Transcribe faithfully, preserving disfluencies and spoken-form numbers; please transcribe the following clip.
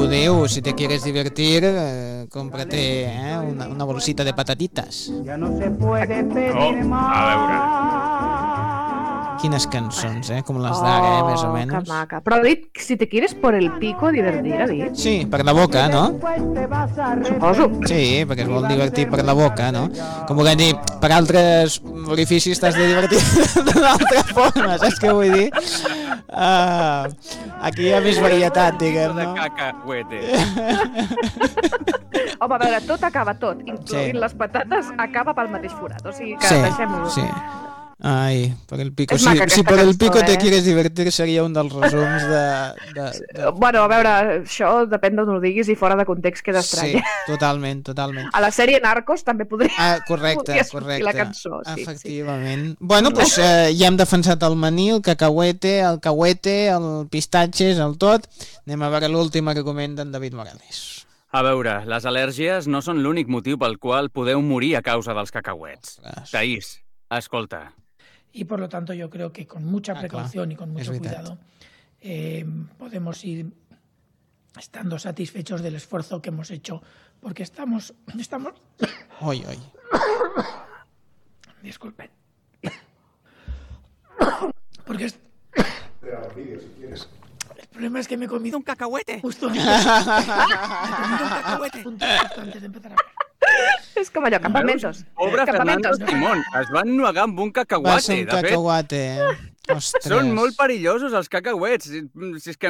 algú diu, si te quieres divertir, eh, cómprate eh, una, una bolsita de patatitas. Oh, a veure. Quines cançons, eh? Com les d'ara, eh? Més o Oh, menys. que maca. Però ha dit, si te quieres por el pico divertir, ha dit? Sí, per la boca, no? Suposo. Sí, perquè es vol divertir per la boca, no? Com ho dir, per altres orificis t'has de divertir d'una altra forma, saps què vull dir? Uh, aquí hi ha més varietat, diguem, De no? cacahuete. Home, a veure, tot acaba tot, incloent Sí. les patates, acaba pel mateix forat. O sigui que Sí, deixem-ho. sí. Ai, por el pico. És Si, maca si aquesta por el cançó, pico te eh? quieres divertir seria un dels resums de... de, de... Bueno, a veure, això depèn d'on ho diguis i fora de context queda estrany. Sí, totalment, totalment. A la sèrie Narcos també podria, Ah, correcte, podria sortir correcte. la cançó. Sí, Efectivament. Sí. Bueno, doncs eh, ja hem defensat el maní, el cacahuete, el cahuete, el pistatxes, el tot. Anem a veure l'última que comenta en David Morales. A veure, les al·lèrgies no són l'únic motiu pel qual podeu morir a causa dels cacauets. Ostres. Taís, escolta. Y por lo tanto yo creo que con mucha Ah, precaución claro, y con es mucho verdad. cuidado eh, podemos ir estando satisfechos del esfuerzo que hemos hecho, porque estamos... estamos Oi, oi. disculpen. Porque es- el problema es que me he comido un cacahuete. Justo antes, me he comido un cacahuete. Justo antes de empezar a hablar. És com allò, campamentos. Pobre Fernando Campamentos. Simón, es van nuegar amb un Va ser cacahuate. un De fet, cacahuate, eh? Ostres. són molt perillosos els cacauets. Si és que